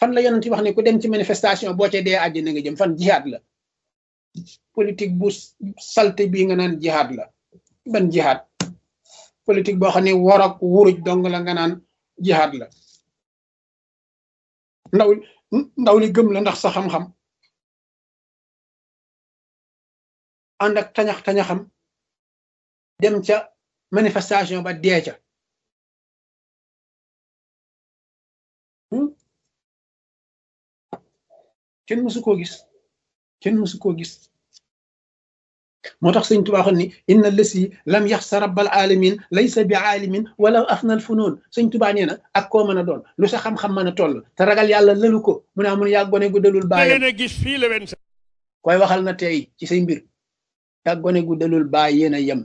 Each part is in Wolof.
fan la yonent wax ne ku dem ci manifestation boo ca dee àjjana nga jëm fan jihaad la politique bu salte bii nga naan jihaad la ban jihaad politique boo xam ne war ak wuruj dong la nga naan jihaad la ndaw li gëm la ndax sa xam-xam ànd ak tañax-tañaxam dem ca manifestation ba dee ca kenn mësu koo gis moo tax sëñ Tuubaa xam ni inna lasi lam yaxsa rabbal alamin laysa bi aalimin wala afnal funoon sëñ Tuubaa nee na ak koo mën a doon lu sa xam-xam mën a toll te ragal yàlla lëlu ko mu ne amun yaa gone gu dalul baayam koy waxal na tey ci say mbir yaa gone gu dalul baay yéen a yem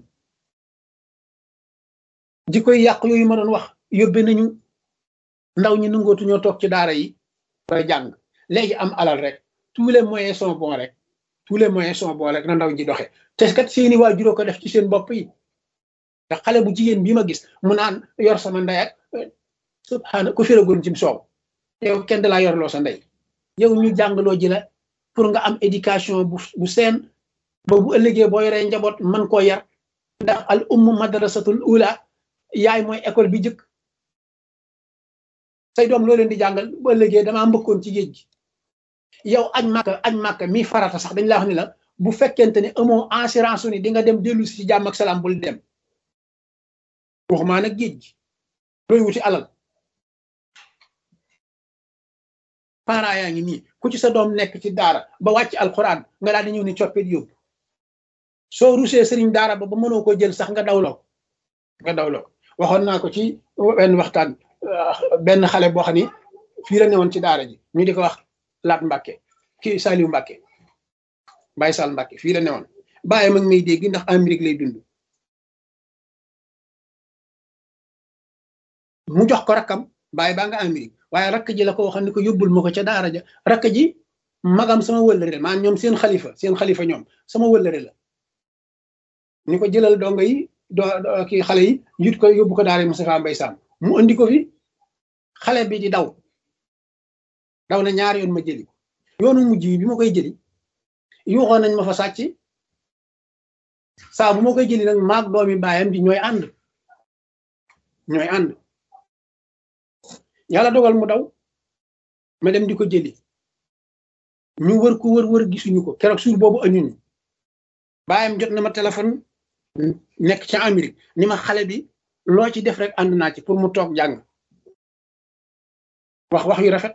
jikkoy yàq yooyu ma doon wax yóbbe nañu ndaw ñi nangootu ñoo toog ci daara yi ba jàng léegi am alal rek tous les moyens sont bons rek na ndaw ñi doxe te kat seeni waajuroo ko def ci seen bopp yi te xale bu jigéen bii ma gis mu naan yor sama ndey ak subhaana ku firagoon cim soow yow kenn da laa yorloo sa ndey yow ñu jàngaloo ji la pour nga am éducation bu seen ba bu ëllëgee boo yoree njaboot man koo yar ndax al ummu madrasatul ula yaay mooy école bi jëkk say doom loo leen di jàngal bu ëllëgee damaa mbëkkoon ci géej gi yow añ màkka mi farata sax dañ la wax ni la bu fekkente ne amoo assurance ni di nga dem dellu si ci jàmm ak salaam bul dem waxumaa nag géej gi looy wuti alal parents yaa ngi nii ku ci sa doom nekk ci daara ba wàcc alxuraan nga daal di ñëw ni coppit yóbbu soo rusee sëriñ daara ba mënoo ko jël sax nga dawloo waxoon naa ko ci benn waxtaan benn xale boo xam ni fii la newoon ci daara ji ñu di ko wax Laat Mbàkke kii Saliou Mbàkke Baye Sall Mbàkke fii la newoon bàyyi mag may dégg ndax Amérique lay dund mu jox ko rakkam bàyyi baa nga Amérique waaye rakk ji la ko waxoon ni ko yóbbul ma ko ca daara ja rakk ji magam sama wëllëre la maanaam ñoom seen xalifa ñoom sama wëllëre la ni ko jëlal dongo yi kii xale yi yut ko yóbbu ko daara Moustapha Mbaye Sam mu andi ko fi xale bi di daw na ñaari yoon ma jëli ko yoonu mujj bi ma koy jëli yuuxoon nañ ma fa sàcc saa bu ma koy jëli nag maag doomi baayam di ñooy ànd yàlla dogal mu daw ma dem di ko jëli ñu wër ko wër gisuñu ko keroog suur boobu añuñu baayam jot na ma téléphone nekk ca Amérique ni ma xale bi loo ci def rek ànd naa ci pour mu toog jàng wax yu rafet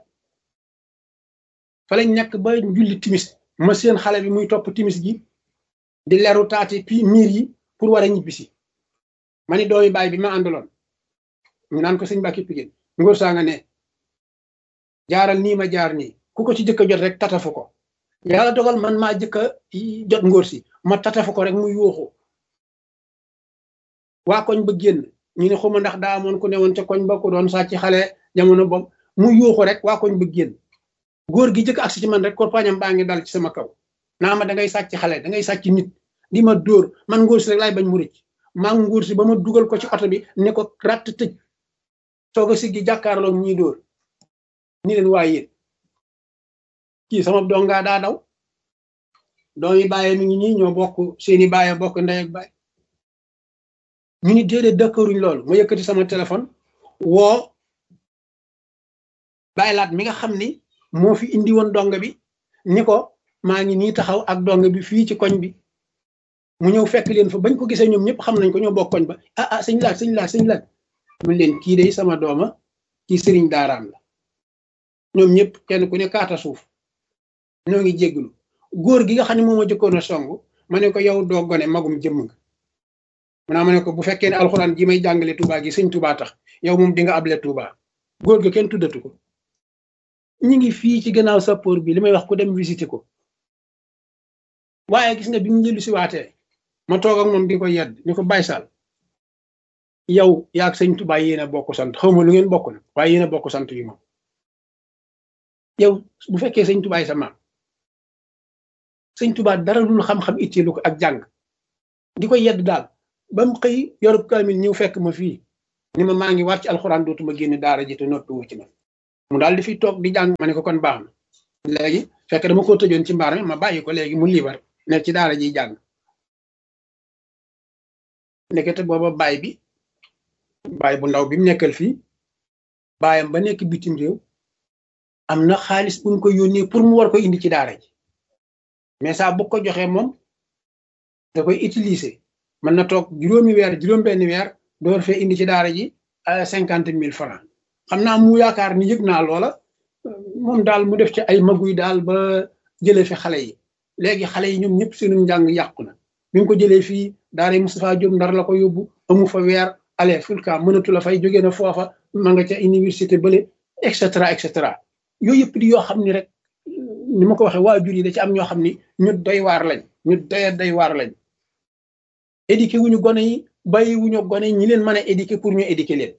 fa lañ nekk ba julli timis ma seen xale bi muy topp timis gi di leru taati miir yi pour war a ñibbisi ma ni doomi baay bi ma àndaloon ñu naan ko sëñ Mbàkke Pigéen ngóor saa nga ne jaaral nii ma jaar nii ku ko ci jëkk a jot rek tatafu ko yàlla dogal man maa jëkk a jot ngóor si ma tatafu ko rek mu yuuxu waa koñ ba génn ñu ne xuma ndax daa amoon ku ne woon ca koñ ba ku doon sàcc xale jamono boobu mu yuuxu rek waa koñ ba génn góor gi jëkk agsi ci man rek korpañam baa ngi dal ci sama kaw naa ma da ngay sàcc xale da ngay sàcc nit di ma dóor man ngóor si rek laay bañ mu rëcc maa ngóor si ba ma dugal ko ci oto bi ne ko ratt tëj soog a siggi jàkkaarloo ñuy dóor ni leen waaye yéen kii sama dongaa daa daw doomi bàyyi mi ngi nii ñoo bokk seeni bàyyi bokk ndey ak bàyyi ñu ni déedéet dëkkëruñ loolu ma yëkkati sama téléphone woo bàyyi laat mi nga xam ni moo fi indi woon dong bi ni ko maa ngi nii taxaw ak dong bi fii ci koñ bi mu ñëw fekk leen fa bañ ko gisee ñoom ñëpp xam nañ ko ñoo bokk koñ ba sëñ laaj mun leen kii day sama dooma kii sëriñ daaraam la ñoom ñëpp kenn ku ne kaata suuf ñoo ngi jégglu góor gi nga xam ne moo ma jëkkoon a song ma ne ko yow doo gone magum jëmm nga ma ne ko bu fekkee ne alxuraan ji may jàngale Touba gi sëñ Touba tax yow moom di nga able Touba góor ga kenn tuddatu ko ñi ngi fii ci gannaaw sappoor bi li may wax ku dem visiter ko waaye gis nga bi mu njëlu si waatee ma toog ak moom di ko yedd ni ko Baye Sall yow yaa ak sëñ Touba yéen a bokk sant xaw ma lu ngeen bokk nag waaye yéen a bokk sant yu moom yow bu fekkee sëñ Touba yi sa maam sëñ Touba dara lu xam-xam itteelu ko ak jàng di ko yedd daal ba mu xëy yorub kaamil ñëw fekk ma fii ni ma maa ngi waat ci alxuraan dootuma génn daara ji te noppi wu ci man mu daal di fi toog di jàng ma ne ko kon baax na léegi fekk dama ko tëjoon ci mbaar mi ma bàyyi ko léegi mu liibar ne ci daara ji jàng nekkete booba baay bu ndaw bi mu nekkal fii baayam ba nekk bitim réew am na xaalis bu mu ko yónnee pour mu war ko indi ci daara ji mais saa bu ko joxee moom da koy utiliser mën na toog juróom-benni weer door fee indi ci daara ji 50,000 francs xam naa mu yaakaar ni yëg naa loola moom daal mu def ci ay maguy daal ba jëlee fi xale yi léegi xale yi ñoom ñëpp seenu njàng yàqu na bi mu ko jëlee fii daara Moustapha Diop Ndar la ko yóbbu amu fa weer ale fulka mënatu la fay jóge na foofa ma nga ca université bële et cetera yooyu yëpp di yoo xam ni rek ni ma ko waxee waajur yi da ci am ñoo xam ni ñu doy waar lañ ñu doy waar lañ éduqué wuñu gone yi bàyyi wuñu gone yi ñi leen mën a éduqué pour ñu éduqué leen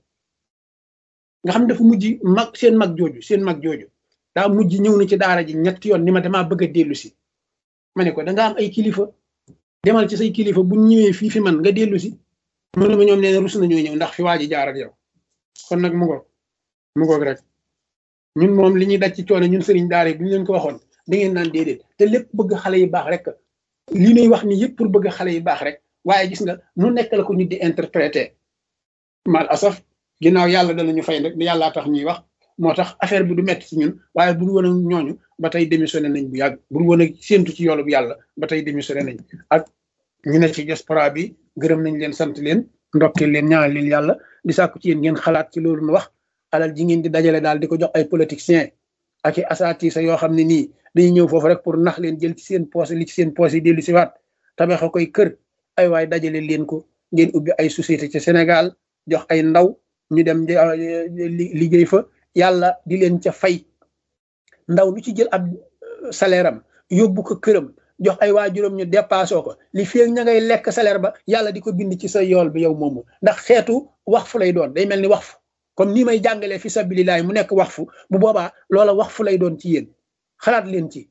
nga xam dafa mujj seen mag jooju daa mujj ñëw na ci daara ji ñetti yoon ni ma damaa bëgg a dellu si ma ne ko da nga am ay kilifa demal ci say kilifa bu ñëwee fii fi man nga dellu si mu ne ma ñoom nee na rus nañoo ñëw ndax fi waa ji jaar ak yow kon nag mu ngoog rek ñun moom li ñuy daj ci coono ñun sëriñ daara yi bu ñu leen ko waxoon da ngeen naan déedéet te lépp bëgg xale yi baax rek li ñuy wax ni yëpp pour bëgg xale yi baax rek waaye gis nga nu nekk la ko nit di interpréter mal asaf ginnaaw yàlla danañu fay rek yàllaa tax ñuy wax moo tax affaire bi du metti ci ñun waaye bu dul woon ak ñooñu ba tey démissionné nañ bu yàgg bu dul woon ak séentu ci yoolu bu yàlla ba tey démissionné nañ ak ñu ne ci diaspora bi gërëm nañ leen sant leen ndokkeel leen ñaanal leen yàlla di sàkku ci yéen ngeen xalaat ci loolu nu wax alal ji ngeen di dajale daal di ko jox ay politiciens ak i asaatiisa yoo xam ne nii dañuy ñëw foofu rek pour nax leen jël ci seen poche li ci seen poche yi dellu si waat tabaxa koy kër ay waay dajale leen ko ngeen ubbi ay société ci Sénégal jox ay ndaw ñu dem liggéey fa yàlla di leen ca fay ndaw lu ci jël ab salaire am yóbbu ko këram jox ay waajuram ñu dépassé ko li feeg ña ngay lekk salaire ba yàlla di ko bind ci sa yool bi yow moomu ndax xeetu wax fu lay doon day mel ni wax fu comme nii may jàngalee fi sabilillahi mu nekk wax fu bu boobaa loola wax fu lay doon ci yéen xalaat leen ci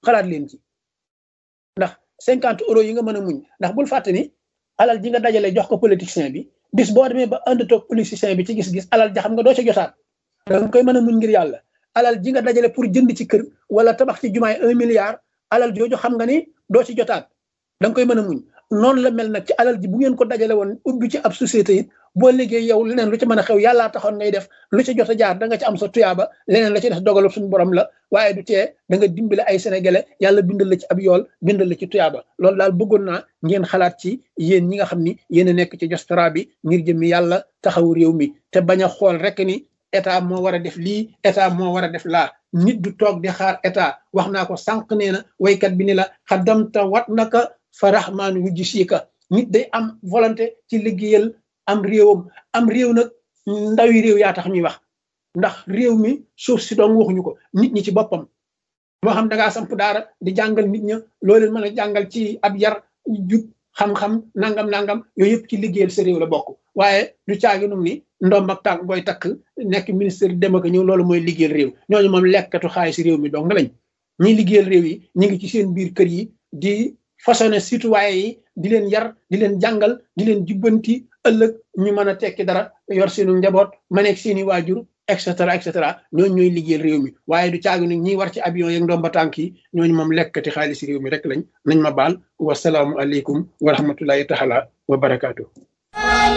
ndax 50 euros yi nga mën a muñ ndax bul fàtte ni alal ji nga dajale jox ko politicien bi bis boo demee ba ànd toog politicien bi ci gis-gis alal ja xam nga doo ca jotaat da nga koy mën a muñ ngir yàlla alal ji nga dajale pour jënd ci kër wala tabax ci jumaay 1 milliard alal jooju xam nga ni doo ci jotaat da nga koy mën a muñ noonu la mel nag ci alal ji bu ngeen ko dajale woon ubbi ci ab société it boo liggéey yow leneen lu ci mën a xew yàllaa taxoon ngay def lu ci jot a jaar da nga ci am sa tuyaaba leneen la ci def dogalu suñu borom la waaye du tee da nga dimbale ay sénégalais yàlla bindal la ci ab yool bindal la ci tuyaaba loolu daal bëggoon naa ngeen xalaat ci yéen ñi nga xam ni yéen a nekk ci diaspora bi ngir jëmmi yàlla taxaw réew mi te bañ a xool rek ni état moo war a def lii état moo war a def laa nit du toog di xaar état wax naa ko sànq nee na waykat bi ni la xaddamta wat naka fa rahmaan wujji siika nit day am volonté ci liggéeyal am réewam am réew nag ndawi réew yaa tax ñuy wax ndax réew mi suuf si doon waxuñu ko nit ñi ci boppam moo xam da ngaa samp daara di jàngal nit ña loo leen mën a jàngal ci ab yar jub xam-xam nangam yooyu yëpp ci liggéeyal sa réew la bokk waaye du caagi num ni ndomb ak tànk booy takk nekk ministre dem ak ñëw loolu mooy liggéeyal réew ñooñu moom lekkatu xaalis réew mi dong lañ ñi liggéeyal réew yi ñu ngi ci seen biir kër yi di façonné citoyen yi di leen yar di leen jàngal di leen jubbanti ëllëg ñu mën a tekki dara yor seenu njaboot ma nekk seeni waajur et cetera ñooñu ñooy liggéeyal réew mi waaye du caagi nag ñi war ci avion yeeg ndomba tànk yi ñooñu moom lekkati xaalis réew mi rek lañ nañ ma baal wasalaamu aleykum wa rahmatullahi taala wa barakaatu.